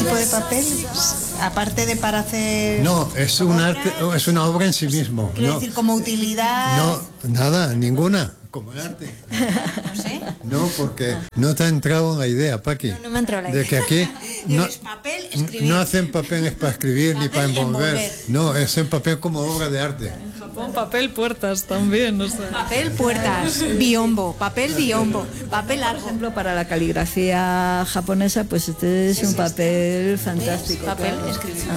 tipo de papel? Aparte de para hacer... No, es un arte, es una obra en sí mismo. Quiero No, decir, como utilidad... no, nada, ninguna. Como el arte. No sé. No, porque no te ha entrado la idea, Paqui. No me ha entrado la idea. De que aquí Digo, no, es papel, escribir. no hacen papeles para escribir ni para Papel envolver. envolver. No, es en papel como obra de arte. Japón, papel, puertas también, o sea. Papel, puertas, biombo, papel, biombo, papel Por largo. ejemplo, para la caligrafía japonesa, pues este es un papel fantástico. Papel, claro. escribir.